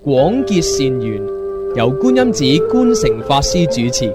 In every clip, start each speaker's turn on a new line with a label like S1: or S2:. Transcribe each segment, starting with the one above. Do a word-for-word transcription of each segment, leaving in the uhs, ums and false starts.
S1: 廣結善緣，由觀音寺觀誠法師主持。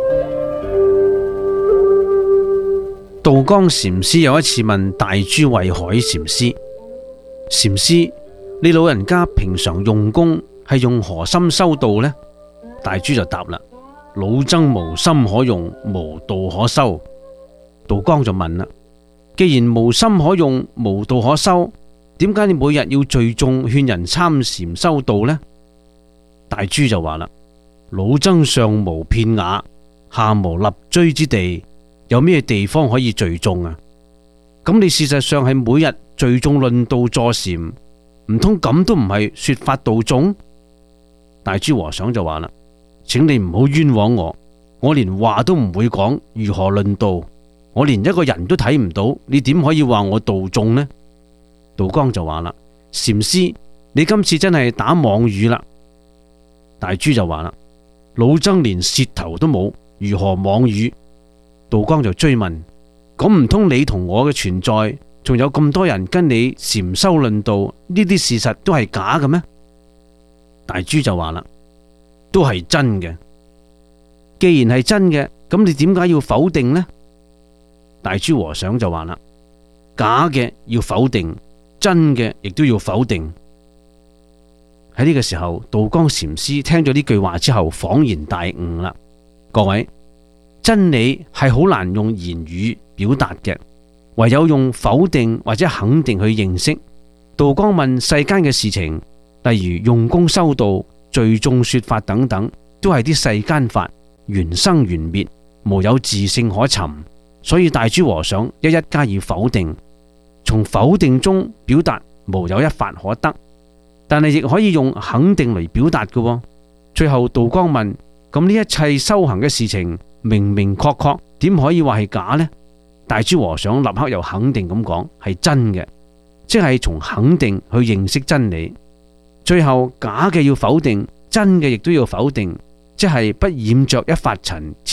S2: 道光禪師有一次問大珠慧海禪師：禪師，你老人家平常用功係用何心修道呢？大珠就答啦：老僧無心可用，無道可修。道光就問啦：既然無心可用，無道可修，點解你每日要聚眾勸人參禪修道呢？大珠就話啦：老僧上無片瓦，下無立錐之地，有咩地方可以聚眾啊？咁你事實上係每日聚眾論道坐禪，唔通咁都唔係說法度眾？大珠和尚就話啦：請你唔好冤枉我，我連話都唔會講，如何論道？我連一個人都睇唔到，你點可以話我度眾呢？道光就話啦：禪師，你今次真係打妄語啦！大珠就話啦：老僧連舌頭都冇，如何妄語？道光就追問：咁唔通你同我嘅存在，仲有咁多人跟你禪修論道，呢啲事實都係假嘅咩？大珠就話啦：都係真嘅。既然係真嘅，咁你點解要否定呢？大珠和尚就話啦：假嘅要否定，真嘅亦都要否定。喺呢個時候，道光禪師聽咗呢句話之後，恍然大悟啦。各位，真理係好難用言語表達嘅，唯有用否定或者肯定去認識。道光問世間嘅事情，例如用功修道、聚眾說法等等，都係啲世間法，緣生緣滅，無有自性可尋。所以大珠和尚一一加以否定，從否定中表達無有一法可得，但係亦可以用肯定嚟表達嘅。最後道光問：咁呢一切修行嘅事情明明確確，點可以話係假呢？大珠和尚立刻又肯定咁講：係真嘅，即係從肯定去認識真理。最後假嘅要否定，真嘅亦都要否定，即係不染着一法塵，徹